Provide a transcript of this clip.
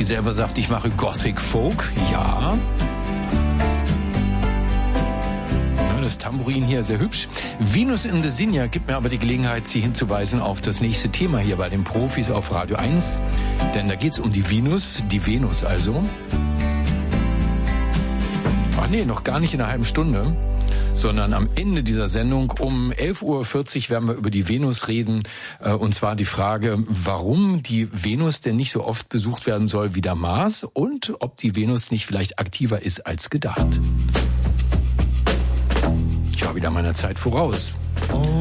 selber sagt, ich mache Gothic Folk. Ja. Das Tambourin hier sehr hübsch. Venus in the Sinja gibt mir aber die Gelegenheit, Sie hinzuweisen auf das nächste Thema hier bei den Profis auf Radio 1. Denn da geht es um die Venus also. Ach nee, noch gar nicht in einer halben Stunde, sondern am Ende dieser Sendung um 11:40 Uhr werden wir über die Venus reden. Und zwar die Frage, warum die Venus denn nicht so oft besucht werden soll wie der Mars und ob die Venus nicht vielleicht aktiver ist als gedacht. Ich war wieder meiner Zeit voraus.